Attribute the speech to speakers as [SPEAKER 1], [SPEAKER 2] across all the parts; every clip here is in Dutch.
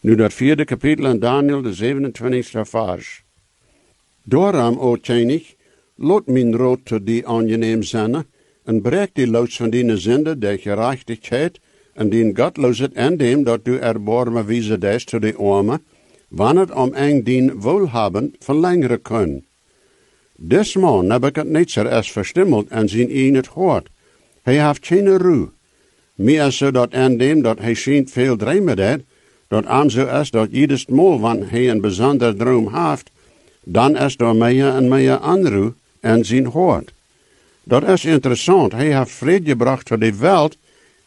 [SPEAKER 1] Nu dat 4e kapitel in Daniel, de 27e vers. Daarom, o König, laat mijn rood tot die aangenehm zijn, en breek die los van die zinde der gerechtigheid, en die godloosheid en dem dat du erbarme wiese des tot de arme, wanneer om eng dien wohlhaben verlängeren können. Des man Nebuchadnezzar is verstimmeld en zijn in het hoort. Hij heeft geen ruhe. Meer zo dat en dem dat hij schijnt veel dromen deed, dat aan zo is dat jedes mal, wanneer hij een bijzonder droom heeft, dan is er meer en meer onrust en zijn hoort. Dat is interessant. Hij heeft vrede gebracht voor de wereld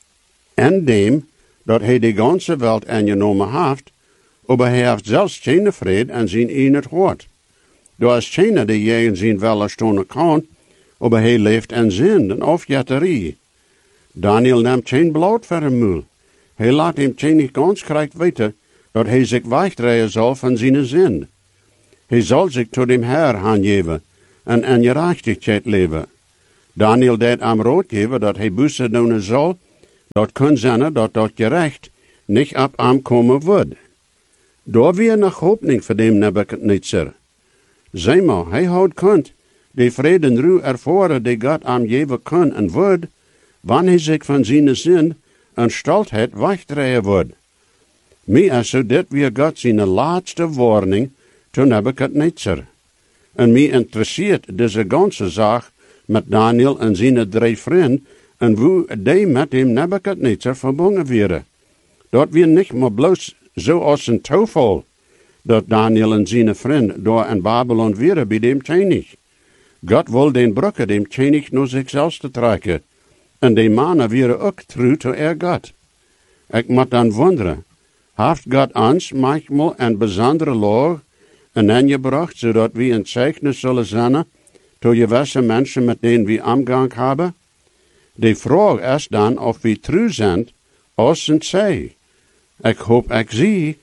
[SPEAKER 1] en dem dat hij de ganze wereld aangenomen heeft, maar hij heeft zelfs geen vrede en zijn in het hoort. Er is geen die je in zijn welle stonen kan, maar hij leeft in zin en afjetterie. Daniel neemt geen bloed voor hem mul. Hij laat hem niet ganz krijgt weten dat hij zich wegdraaien zal van zijn zin. Hij zal zich tot dem Herr aangeven en in gerechtigheid leven. Daniel deed hem raad geven dat hij busse doen zal, dat kan zijn dat gerecht niet op hem komen wordt. Daar weer nog hoopning voor dem Nebuchadnezzar. Zeg maar, hij houdt kunt, de vrede en ruhe ervaren die God hem geven kan en wordt, wanneer hij zich van zijn zin en stoltheid wegdraaien wordt. Mij is zo dit weer God zijn laatste warning to Nebuchadnezzar. En mij interesseert deze ganze zaak met Daniel en zijn 3 vrienden en hoe die met hem Nebuchadnezzar verbonden werden. Dat weer niet maar bloos zo als een toeval, dat Daniel en zijn vrienden door in Babylon werden bij dem König. God wil den Brücke dem König naar zichzelf te trekken. En die mannen waren ook trouw tot God. Ik moet dan wonderen, heeft God ons manchmal een bijzondere laag en aangebracht, zodat we een zeichnis zullen zijn tot gewisse mensen met denen we omgang hebben? De vraag is dan of we trouw zijn als ze zei. Ik hoop ik zie.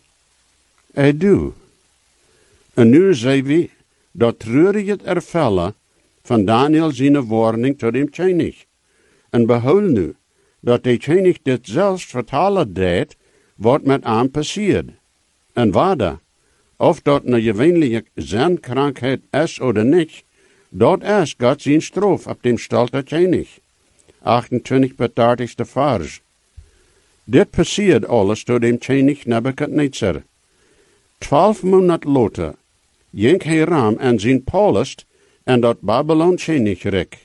[SPEAKER 1] Ik doe. En nu zien we dat treurige ervallen van Daniel zijn warning tot dem König. En behoud nu, dat de König dit zelfs vertalen deed, wat met hem passiert. En waarde, of dat een gewöhnliche zenkrankheid is of niet, dat is God zijn straf op dem stolte König. 28 vers. Dit passiert alles door dem König Nebuchadnezzar. 12 maanden later, ging hij ram en zijn palast en dat Babylon Königreich.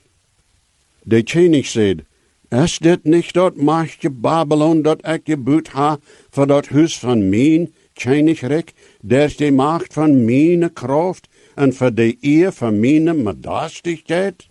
[SPEAKER 1] De König zei, is dit niet dat machtige Babylon dat ik gebouwd ha voor dat huis van mijn Königreich, der de macht van mijn kracht en voor de eer van mijn majesteit?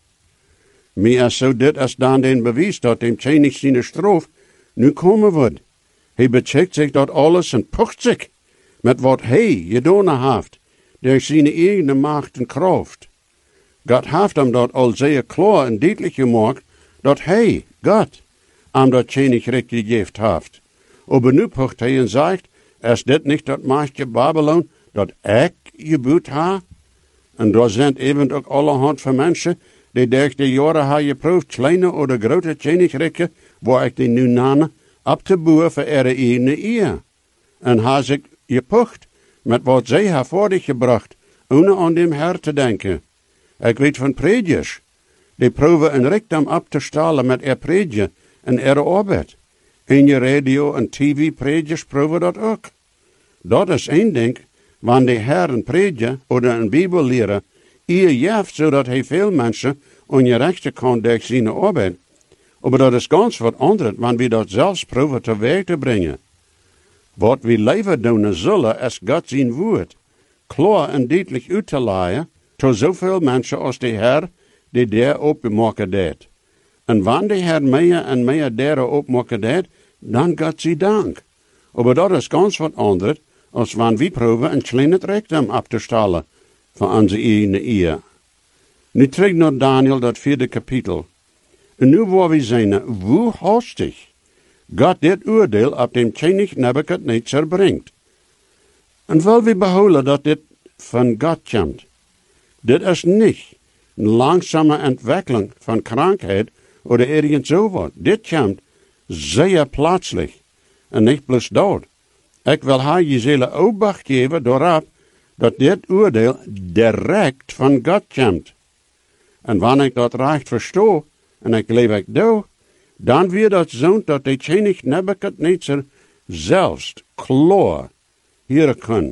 [SPEAKER 1] Mij is zo dit als dan den bewijs dat dem König zijn straf nu komen wordt. Hij becheckt zich dat alles en pucht zich met wat hij gedaan heeft, door zijn eigen macht en kracht. God heeft hem dat al zeer klaar en duidelijk gemaakt, dat hij, God, hem dat Königreich gegeven heeft. Maar nu pucht hij en zegt, is dit niet dat machtige Babylon, dat ik gebouwd heb? En daar zijn even ook allerhand van mensen, die durch de jaren hebben geproefd, kleine of grote Königreichen, waar ik die nu name, op te bouwen voor ihre eigen eer. En hebben zich gepucht met wat zij hebben voortgebracht, ohne aan dem Herr te denken. Ik weet van predikers, die proeven een rijkdom op te stalen met predikje en arbeid. In je radio en tv predikers proeven dat ook. Dat is één ding, wanneer de Herr een predikje of een Bibel leren, eer jeft zodat hij veel mensen ongerecht kan door zijn arbeid. Maar dat is ganz wat anders, wanneer we dat zelfs proeven te werk te brengen. Wat we leven doen zullen, is God zijn woord, klaar en duidelijk uit te leiden, tot zoveel mensen als de Heer die daar opmaken deed. En wanneer de Heer meer en meer daar opmaken deed, dan God zij dank. Maar dat is ganz wat anders, als wanneer we proeven een klein rijkdom op te stellen van onze eigen eer. Nu terug naar Daniel, dat 4e kapitel. En nu waar we zijn, hoe hastig God dit oordeel op dem König Nebuchadnezzar brengt. En wel we behouden dat dit van God komt. Dit is niet een langzame ontwikkeling van krankheid of ergens zo wat. Dit komt zeer plaatselijk en niet plus dood. Ik wil haar je zele obacht geven doorop dat dit oordeel direct van God komt. En wanneer ik dat recht verstoor, en ik leef ik doe, dan weer dat zo'n dat de König Nebukadnezar zelfs kloor hier kan.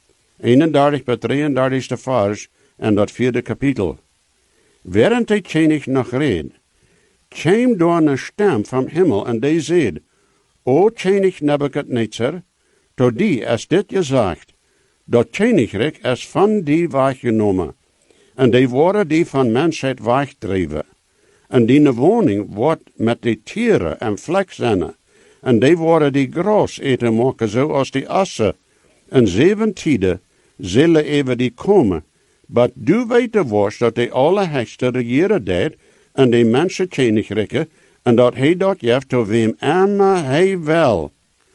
[SPEAKER 1] 31 bij 33 vers en dat 4e kapitel. Während de König nog reed, kwam door een stem van hemel en die zeide, O König Nebukadnezar, tot die is dit gezegd, dat Königreich is van die weggenomen, en die worden die van mensheid wegdreven. En die woning wordt met die tieren en vlekzinnen, en die worden die gras eten maken zoals die assen. En 7 tijden zullen even die komen, maar du weet was dat die Allerheerste regeren deed, en die mensen königrijken, en dat hij dat heeft tot wem immer hij wil.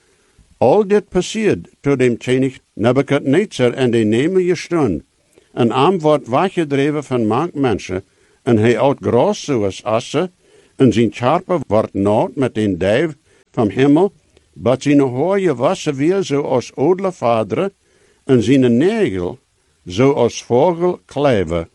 [SPEAKER 1] Al dit passiert tot dem König Nebukadnezar en die nemen je stund. En arm wordt weggedreven van mank mensen, en hij oud gras zoals assen, en zijn schapen wordt nat met den duif van hemel, maar zijn hooien wassen weer zoals odele vaderen, en zijn negel zoals vogel kleven.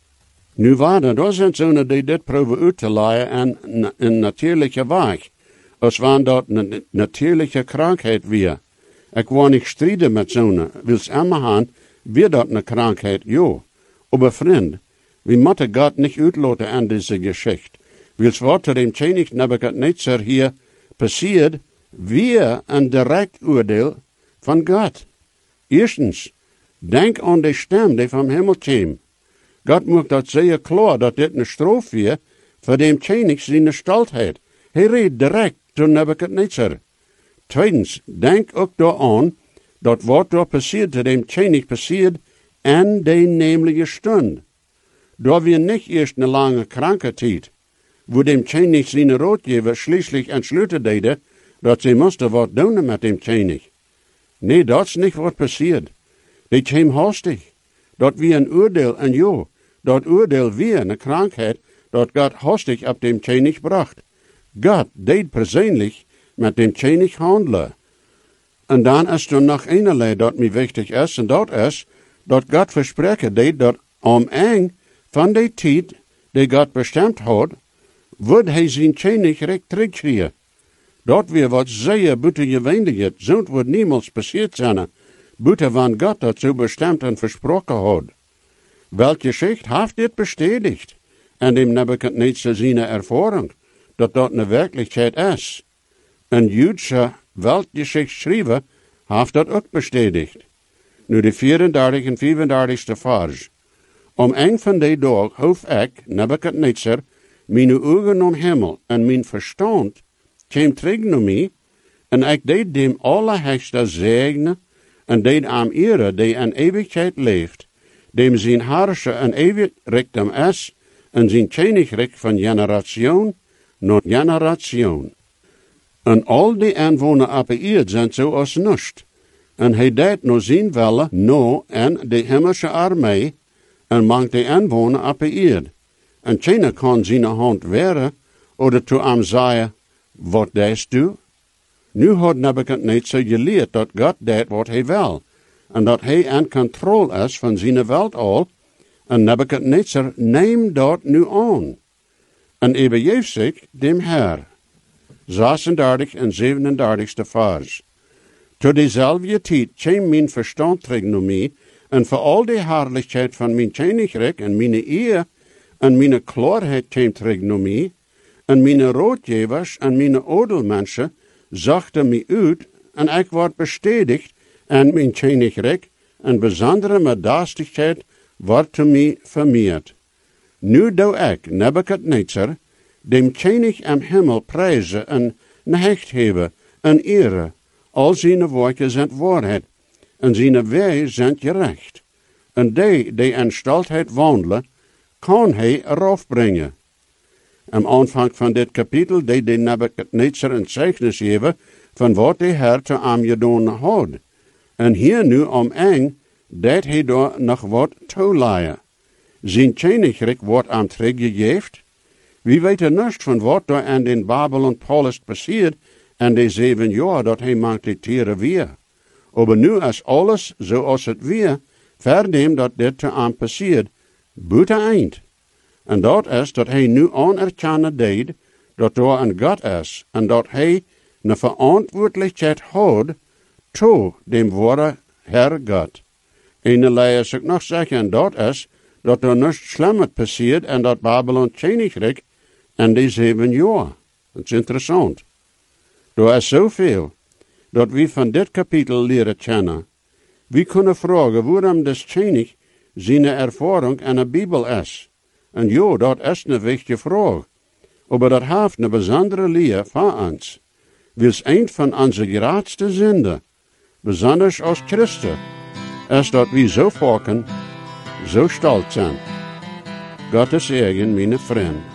[SPEAKER 1] Nu waren er zijn zonen die dit proeven uit te leiden en een natuurlijke weg, als wanneer dat een natuurlijke krankheid weer. Ik wil niet strijden met zonen, wils immer gaan, weer dat een krankheid, jo. Maar vriend, we moeten God niet uitlaten aan deze geschichte. Wils wat er dem König Nebukadnezar hier passiert, weer een direct oordeel van God. Eerstens, denk aan de stem die van hemel kwam. God maakt dat zeer klaar dat dit een straf weer voor dem König zijn stoltheid. Hij reed direct tot Nebukadnezar. Tweitens, denk ook daaraan dat wat daar passiert te dem König passiert en de nämliche stund. Daar weer niet eerst een lange krankheid, wo dem König zijn raadgever schließlich entschlüten deden, dat ze moesten wat doen met dem König. Nee, dat is niet wat passiert. Die kwam hastig. Dat wie een oordeel en jo, dat oordeel weer een krankheid, dat God hastig op dem König bracht. God deed persoonlijk met dem König handelen. En dan is er nog een dat mij wichtig is, en dat is, dat God verspreken deed dat om een van de tijd die God bestemd had, wordt hij zijn Königrijk terugkrijgen. Dat weer wat zeer buitengewöhnlich is, zo'n wordt niemals passiert zijn, buiten van God dat zo bestemd en versproken had. Welke Geschichte heeft dit bestätigt? En dem Nebukadnezar zijn ervaring, dat dat een werkelijkheid is. Een Joodse Weltgeschichtsschrijver heeft dat ook bestätigt. Nu de 34 en 35 vers. Om een van die dag hoef ik, Nebukadnezar, mijn ogen om hemel en mijn verstand kwam terug naar mij, en ik deed dem Allerheerste zegnen, en deed aan ere die in eeuwigheid leeft, dem zijn harsche en eeuwig rijkdom is, en zijn koninkrijk van generation naar generation. En al die inwoners op de aarde zijn zoals niets. En hij deed naar zijn wille no en de hemelse armee, en maakt de inwoners op de aarde. En keiner kan zijn hand weren, oder te hem zeggen, wat deed du? Nu had Nebukadnezar geleerd dat God deed wat hij wil, en dat hij in controle is van zijn welt al, en Nebukadnezar neemt dat nu aan. En overgeeft zich dem Herr. 36 en 37 vers. Tot dezelfde tijd kwam mijn verstand terug naar mij, en voor al de herrlijkheid van mijn koninkrijk en mijn eer en mijn klaarheid kwam terug naar mij, en mijn raadgevers en mijn odelmensen zachten mij uit, en ik word bestätigt en mijn koninkrijk, en bijzondere medastigheid wordt te mij vermeerd. Nu doe ik, Nebukadnezar, dem König im Himmel prijzen en necht hebben en ere. Al zijn woorden zijn waarheid, en zijn wegen zijn gerecht. En die in stoltheid wandelen, kan hij eraf brengen. Am aanvang van dit kapitel deed de Nebukadnezar een zeichnis geven van wat de Heer te hem gedaan had. En hier nu om eng, deed hij daar nog wat toeleien. Zijn koninkrijk wordt hem teruggegeven. Wie weten niets van wat daar in den Babylon Palast passiert en de 7 jaar dat hij maakt de tieren weer. Aber nu is alles zoals het weer, verdem dat dit te aan passiert, buiten eind. En dat is dat hij nu anerkennen deed, dat er een God is, en dat hij een verantwoordelijkheid houdt, toe dem ware Herr God. En dan lees ik nog zeggen, en dat is, dat er niets slimmer passiert, en dat Babylon Koninkrijk in die 7 jaar. Dat is interessant. Er is zoveel, dat we van dit kapitel leren kennen. We kunnen vragen waarom das Koninkrijk zijn ervaring in de Bijbel is. En ja, dat is een wichtige vraag. Maar dat heeft een bijzondere leer voor ons. Wils een van onze grootste zinden, besonders als Christen, is dat we zo vaak zo stolz zijn. Gottes Segen, meine Freunde.